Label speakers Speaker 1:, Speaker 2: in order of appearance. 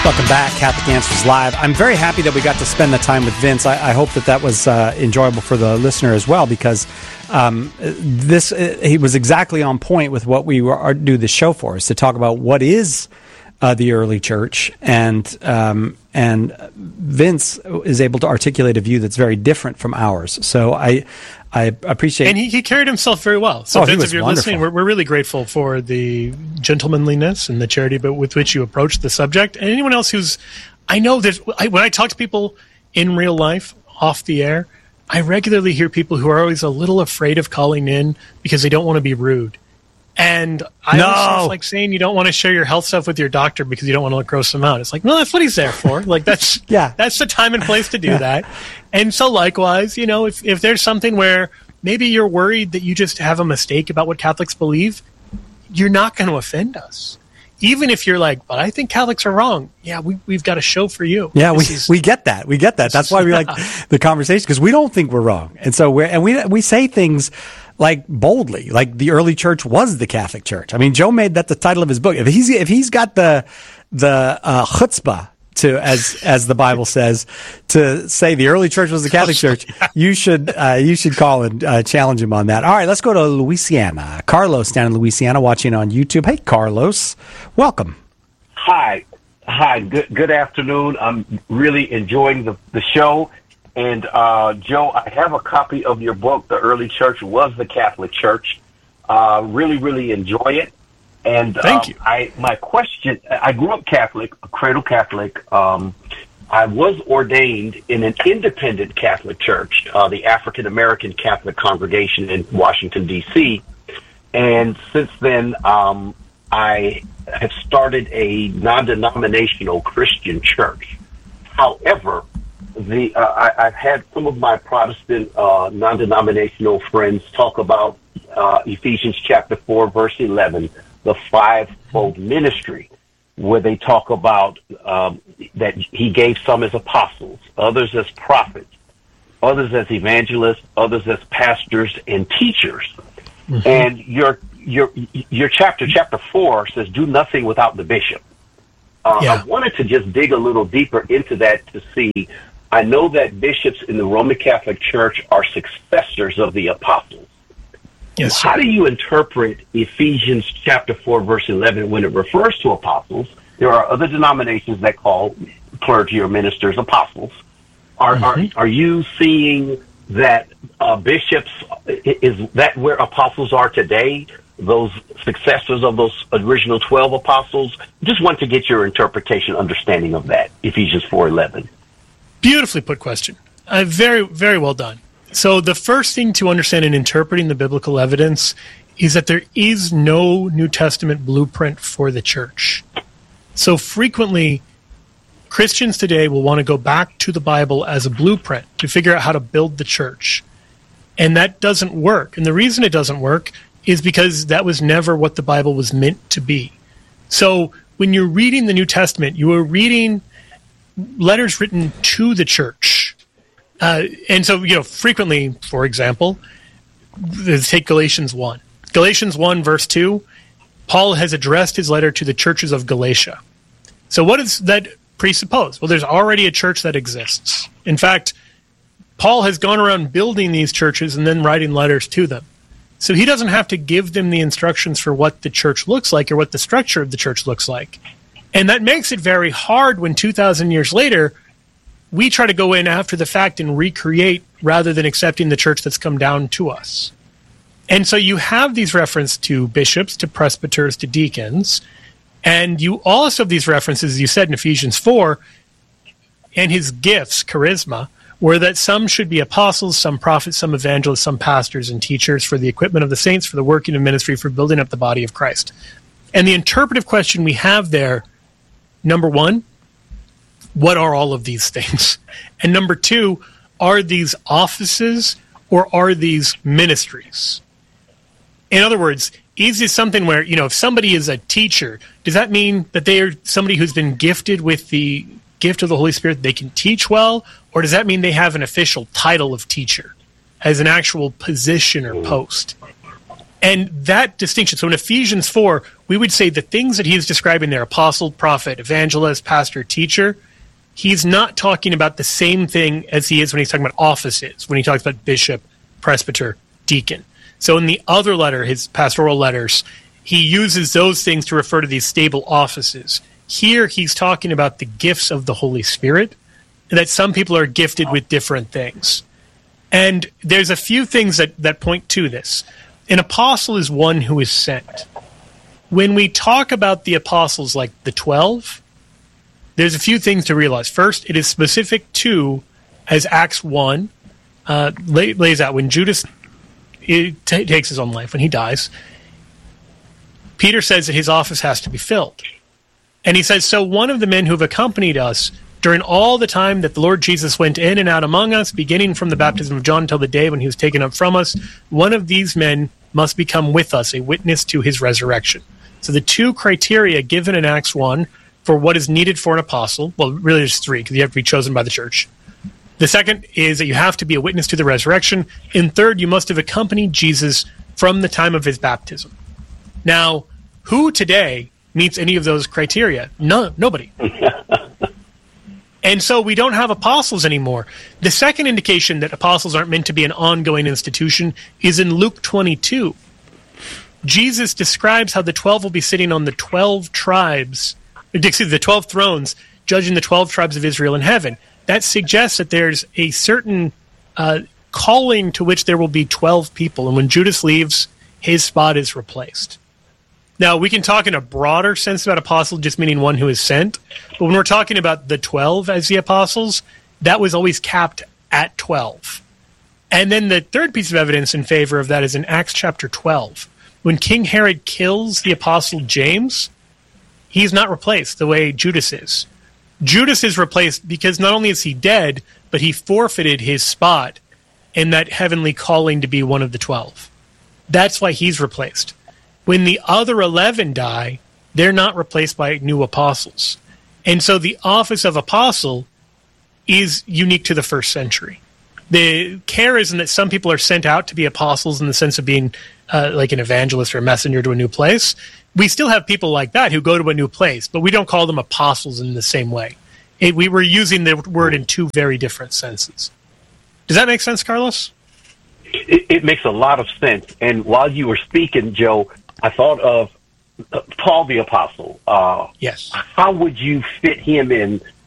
Speaker 1: Welcome back, Catholic Answers Live. I'm very happy that we got to spend the time with Vince. I hope that was enjoyable for the listener as well, because he was exactly on point with what we do the show for, is to talk about what is the early church, and Vince is able to articulate a view that's very different from ours. So I appreciate,
Speaker 2: and he carried himself very well. So Vince, if you're
Speaker 1: wonderful.
Speaker 2: listening, we're really grateful for the gentlemanliness and the charity with which you approach the subject. And anyone else I know that when I talk to people in real life off the air, I regularly hear people who are always a little afraid of calling in because they don't want to be rude. And I always like saying you don't want to share your health stuff with your doctor because you don't want to gross them out. It's like, no, that's what he's there for. Like that's the time and place to do that. And so likewise, if there's something where maybe you're worried that you just have a mistake about what Catholics believe, you're not going to offend us. Even if you're like, but I think Catholics are wrong. Yeah, we've got a show for you.
Speaker 1: Yeah, we get that. We get that. That's why we like the conversation, because we don't think we're wrong. And so we say things like boldly, like the early church was the Catholic Church. I mean, Joe made that the title of his book. If he's got the chutzpah to, as the Bible says, to say the early church was the Catholic Church, you should call and challenge him on that. All right, let's go to Louisiana. Carlos down in Louisiana, watching on YouTube. Hey, Carlos, welcome.
Speaker 3: Hi. Good afternoon. I'm really enjoying the show. And, Joe, I have a copy of your book, The Early Church Was the Catholic Church. Really, really enjoy it. And
Speaker 2: thank you.
Speaker 3: My question, I grew up Catholic, a cradle Catholic. I was ordained in an independent Catholic church, the African American Catholic Congregation in Washington, D.C. And since then, I have started a non-denominational Christian church. However, I've had some of my Protestant non-denominational friends talk about Ephesians chapter 4, verse 11, the fivefold ministry, where they talk about that he gave some as apostles, others as prophets, others as evangelists, others as pastors and teachers. Mm-hmm. And your chapter 4 says, do nothing without the bishop. I wanted to just dig a little deeper into that to see. I know that bishops in the Roman Catholic Church are successors of the apostles.
Speaker 2: Yes, sir.
Speaker 3: How do you interpret Ephesians chapter 4, verse 11, when it refers to apostles? There are other denominations that call clergy or ministers apostles. Are you seeing that bishops, is that where apostles are today? Those successors of those original 12 apostles? Just want to get your interpretation, understanding of that, Ephesians 4:11.
Speaker 2: Beautifully put question. Very, very well done. So the first thing to understand in interpreting the biblical evidence is that there is no New Testament blueprint for the church. So frequently, Christians today will want to go back to the Bible as a blueprint to figure out how to build the church. And that doesn't work. And the reason it doesn't work is because that was never what the Bible was meant to be. So when you're reading the New Testament, you are reading letters written to the church. And so, frequently, for example, take Galatians 1. Galatians 1, verse 2, Paul has addressed his letter to the churches of Galatia. So what does that presuppose? Well, there's already a church that exists. In fact, Paul has gone around building these churches and then writing letters to them. So he doesn't have to give them the instructions for what the church looks like or what the structure of the church looks like. And that makes it very hard when 2,000 years later, we try to go in after the fact and recreate rather than accepting the church that's come down to us. And so you have these references to bishops, to presbyters, to deacons, and you also have these references, as you said in Ephesians 4, and his gifts, charisma, where that some should be apostles, some prophets, some evangelists, some pastors and teachers for the equipment of the saints, for the working of ministry, for building up the body of Christ. And the interpretive question we have there, number one, what are all of these things? And number two, are these offices or are these ministries? In other words, is this something where, if somebody is a teacher, does that mean that they are somebody who's been gifted with the gift of the Holy Spirit, they can teach well? Or does that mean they have an official title of teacher as an actual position or post? And that distinction, so in Ephesians 4, we would say the things that he is describing there, apostle, prophet, evangelist, pastor, teacher, he's not talking about the same thing as he is when he's talking about offices, when he talks about bishop, presbyter, deacon. So in the other letter, his pastoral letters, he uses those things to refer to these stable offices. Here he's talking about the gifts of the Holy Spirit, and that some people are gifted with different things. And there's a few things that point to this. An apostle is one who is sent. When we talk about the apostles like the 12, there's a few things to realize. First, it is specific to, as Acts 1 lays out, when Judas takes his own life, when he dies, Peter says that his office has to be filled. And he says, so one of the men who have accompanied us during all the time that the Lord Jesus went in and out among us, beginning from the baptism of John until the day when he was taken up from us, one of these men must become with us a witness to his resurrection. So the two criteria given in Acts 1 for what is needed for an apostle, well, really there's three, because you have to be chosen by the church. The second is that you have to be a witness to the resurrection. And third, you must have accompanied Jesus from the time of his baptism. Now, who today meets any of those criteria? Nobody. And so we don't have apostles anymore. The second indication that apostles aren't meant to be an ongoing institution is in Luke 22. Jesus describes how the 12 will be sitting on the 12 tribes, the 12 thrones, judging the 12 tribes of Israel in heaven. That suggests that there's a certain calling to which there will be 12 people. And when Judas leaves, his spot is replaced. Now, we can talk in a broader sense about apostle, just meaning one who is sent. But when we're talking about the 12 as the apostles, that was always capped at 12. And then the third piece of evidence in favor of that is in Acts chapter 12. When King Herod kills the apostle James, he's not replaced the way Judas is. Judas is replaced because not only is he dead, but he forfeited his spot in that heavenly calling to be one of the 12. That's why he's replaced. When the other 11 die, they're not replaced by new apostles. And so the office of apostle is unique to the first century. The charism that some people are sent out to be apostles in the sense of being like an evangelist or a messenger to a new place, we still have people like that who go to a new place, but we don't call them apostles in the same way. We were using the word in two very different senses. Does that make sense, Carlos?
Speaker 3: It makes a lot of sense. And while you were speaking, Joe, I thought of Paul the Apostle.
Speaker 2: Yes.
Speaker 3: How would you fit him in